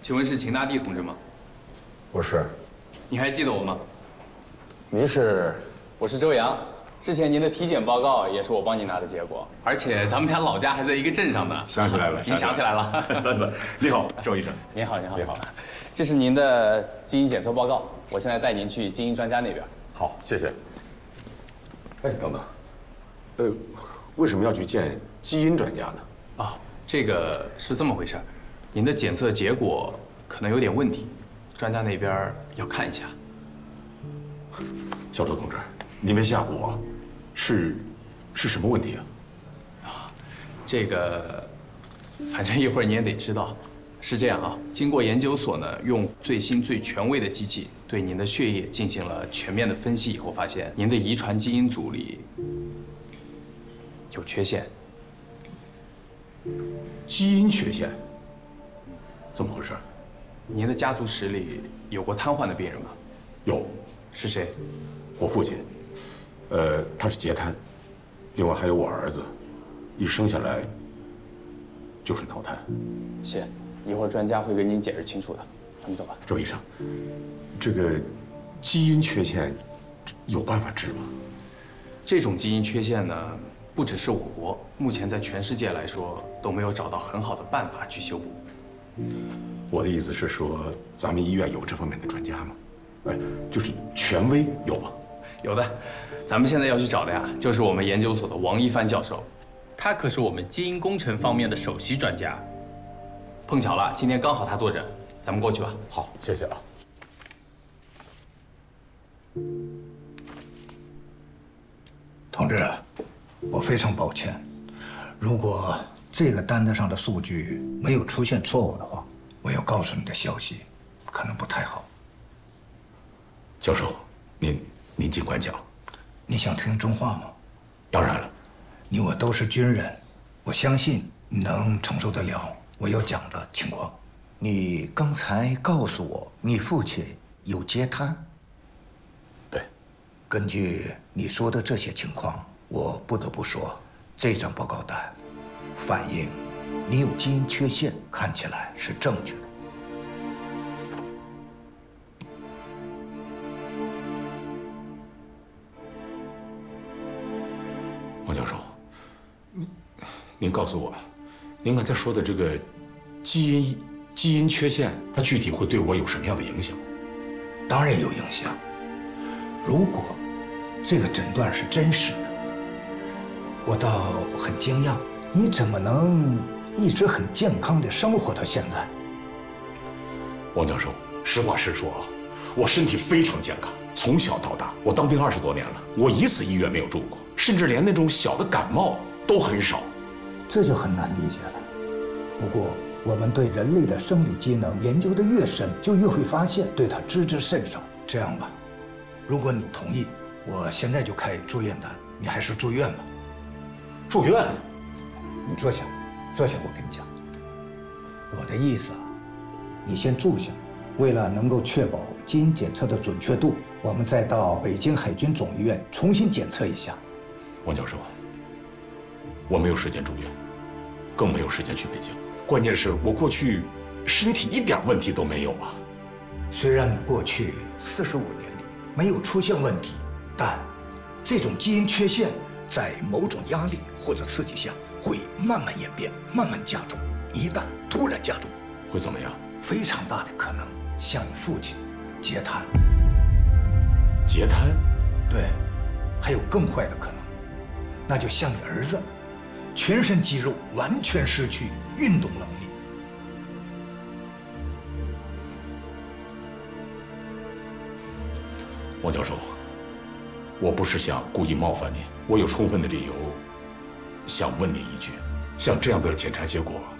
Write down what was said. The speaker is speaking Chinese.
请问是秦大地同志吗？ 不是。 你还记得我吗？ 您是？ 我是周阳。之前您的体检报告也是我帮您拿的结果，而且咱们俩老家还在一个镇上呢。 想起来了， 您想起来了。 你好，周医生。 您好，您好，您好。这是您的基因检测报告，我现在带您去基因专家那边。 好，谢谢。哎，等等，为什么要去见基因专家呢？ 啊，这个是这么回事，您的检测结果可能有点问题，专家那边要看一下。 小周同志，你别吓唬我，是什么问题啊？ 啊，这个，反正一会儿你也得知道。是这样啊，经过研究所呢，用最新最权威的机器对您的血液进行了全面的分析以后，发现您的遗传基因组里有缺陷。 基因缺陷？怎么回事？ 您的家族史里有过瘫痪的病人吗？ 有。 是谁？ 我父亲。他是截瘫，另外还有我儿子，一生下来就是脑瘫。 谢。一会儿专家会给您解释清楚的，咱们走吧。 周医生，这个基因缺陷有办法治吗？ 这种基因缺陷呢，不只是我国，目前在全世界来说都没有找到很好的办法去修补。 我的意思是说，咱们医院有这方面的专家吗？就是权威有吗？ 有的，咱们现在要去找的呀，就是我们研究所的王一帆教授， 他可是我们基因工程方面的首席专家。 碰巧了，今天刚好他坐诊，咱们过去吧。 好，谢谢啊。 同志，我非常抱歉，如果这个单子上的数据没有出现错误的话，我要告诉你的消息可能不太好。 教授，您尽管讲。 你想听真话吗？ 当然了， 你我都是军人，我相信你能承受得了我要讲的情况。你刚才告诉我，你父亲有截瘫。 对。 根据你说的这些情况，我不得不说，这张报告单反映你有基因缺陷，看起来是正确的。 王教授，您告诉我，您刚才说的这个基因缺陷，它具体会对我有什么样的影响？ 当然有影响。如果这个诊断是真实的，我倒很惊讶，你怎么能一直很健康的生活到现在？ 王教授，实话实说啊，我身体非常健康，从小到大，我当兵20多年了，我一次医院没有住过。甚至连那种小的感冒都很少， 这就很难理解了。不过，我们对人类的生理机能研究的越深，就越会发现对它知之甚少。这样吧，如果你同意，我现在就开住院单，你还是住院吧。 住院？ 你坐下，坐下，我跟你讲。我的意思啊，你先住下，为了能够确保基因检测的准确度，我们再到北京海军总医院重新检测一下。 王教授，我没有时间住院，更没有时间去北京。关键是我过去身体一点问题都没有啊。 虽然你过去45年里没有出现问题，但这种基因缺陷在某种压力或者刺激下会慢慢演变，慢慢加重。一旦突然加重， 会怎么样？ 非常大的可能像你父亲截瘫。 截瘫？ 对，还有更坏的可能。那就像你儿子，全身肌肉完全失去运动能力。 王教授，我不是想故意冒犯您，我有充分的理由想问您一句：像这样的检查结果，